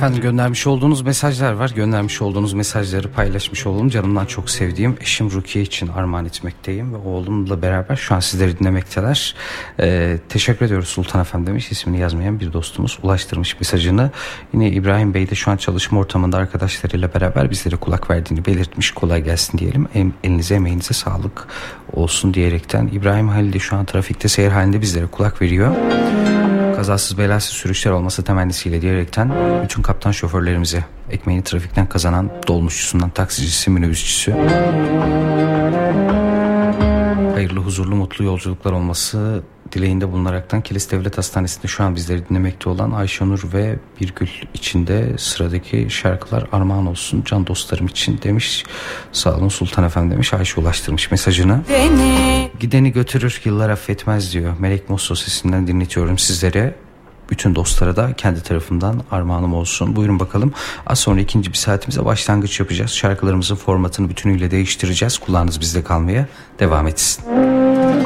Efendim göndermiş olduğunuz mesajlar var. Göndermiş olduğunuz mesajları paylaşmış olalım. Canımdan çok sevdiğim eşim Rukiye için armağan etmekteyim. Ve oğlumla beraber şu an sizleri dinlemekteler. Teşekkür ediyoruz Sultan Efendi demiş. İsmini yazmayan bir dostumuz ulaştırmış mesajını. Yine İbrahim Bey de şu an çalışma ortamında arkadaşlarıyla beraber bizlere kulak verdiğini belirtmiş. Kolay gelsin diyelim. Elinize emeğinize sağlık olsun diyerekten. İbrahim Halil de şu an trafikte seyir halinde bizlere kulak veriyor. Kazasız belasız sürüşler olması temennisiyle diyerekten bütün kaptan şoförlerimize, ekmeğini trafikten kazanan dolmuşçusundan taksicisi, minibüsçüsü, hayırlı, huzurlu, mutlu yolculuklar olması dileğinde bulunaraktan Kilis Devlet Hastanesi'nde şu an bizleri dinlemekte olan Ayşenur ve Birgül içinde sıradaki şarkılar armağan olsun can dostlarım için demiş. Sağ olun Sultan Efendi demiş. Ayşe ulaştırmış mesajını. Gideni götürür yıllar affetmez diyor. Melek Mosso sesinden dinletiyorum sizlere. Bütün dostlara da kendi tarafından armağanım olsun. Buyurun bakalım. Az sonra ikinci bir saatimize başlangıç yapacağız. Şarkılarımızın formatını bütünüyle değiştireceğiz. Kulağınız bizde kalmaya devam etsin.